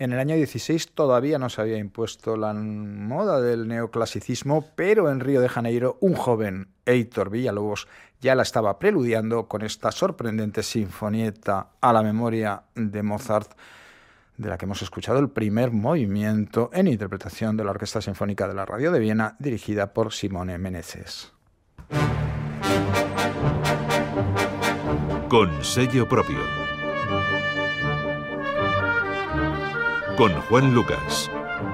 En el año 16 todavía no se había impuesto la moda del neoclasicismo, pero en Río de Janeiro un joven, Heitor Villa-Lobos, ya la estaba preludiando con esta sorprendente sinfonieta a la memoria de Mozart, de la que hemos escuchado el primer movimiento en interpretación de la Orquesta Sinfónica de la Radio de Viena, dirigida por Simone Meneses. Con sello propio. Con Juan Lucas.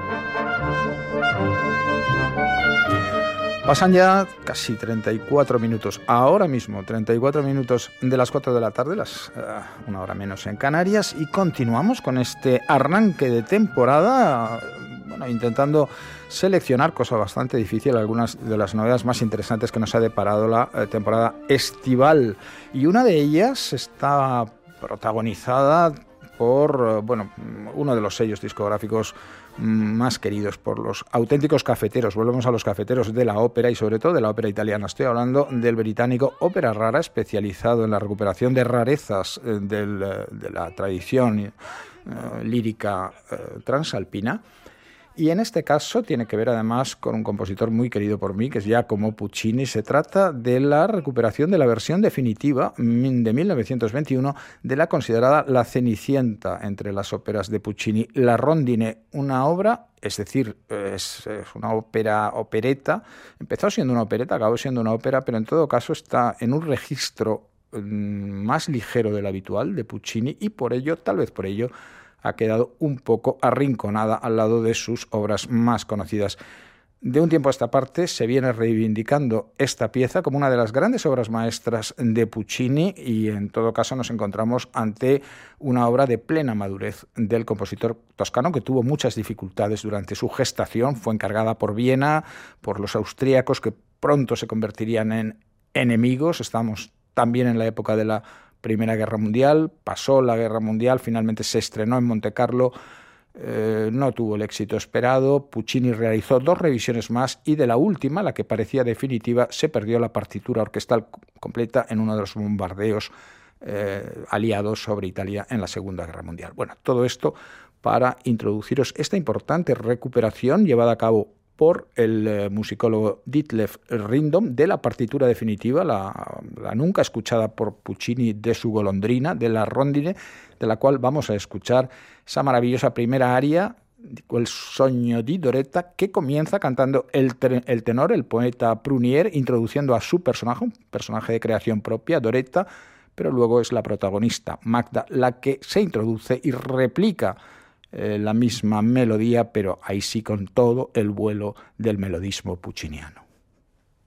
Pasan ya casi 34 minutos, ahora mismo 34 minutos de las 4 de la tarde, una hora menos en Canarias, y continuamos con este arranque de temporada, intentando seleccionar, cosa bastante difícil, algunas de las novedades más interesantes que nos ha deparado la temporada estival. Y una de ellas está protagonizada por uno de los sellos discográficos más queridos por los auténticos cafeteros. Volvemos a los cafeteros de la ópera y sobre todo de la ópera italiana. Estoy hablando del británico Ópera Rara, especializado en la recuperación de rarezas de la tradición lírica transalpina. Y en este caso tiene que ver además con un compositor muy querido por mí, que es Giacomo Puccini. Se trata de la recuperación de la versión definitiva de 1921 de la considerada La Cenicienta entre las óperas de Puccini. La Rondine, una obra, es decir, es una opereta. Empezó siendo una opereta, acabó siendo una ópera, pero en todo caso está en un registro más ligero del habitual de Puccini y por ello, tal vez por ello, ha quedado un poco arrinconada al lado de sus obras más conocidas. De un tiempo a esta parte se viene reivindicando esta pieza como una de las grandes obras maestras de Puccini y en todo caso nos encontramos ante una obra de plena madurez del compositor toscano, que tuvo muchas dificultades durante su gestación. Fue encargada por Viena, por los austríacos, que pronto se convertirían en enemigos. Estamos también en la época de la Primera Guerra Mundial, pasó la Guerra Mundial, finalmente se estrenó en Montecarlo, no tuvo el éxito esperado. Puccini realizó 2 revisiones más y de la última, la que parecía definitiva, se perdió la partitura orquestal completa en uno de los bombardeos aliados sobre Italia en la Segunda Guerra Mundial. Bueno, todo esto para introduciros esta importante recuperación llevada a cabo por el musicólogo Ditlev Rindom de la partitura definitiva, la nunca escuchada por Puccini de su Golondrina, de la Rondine, de la cual vamos a escuchar esa maravillosa primera aria, El sogno di Doretta, que comienza cantando el tenor, el poeta Prunier, introduciendo a su personaje, un personaje de creación propia, Doretta, pero luego es la protagonista, Magda, la que se introduce y replica la misma melodía, pero ahí sí con todo el vuelo del melodismo pucciniano.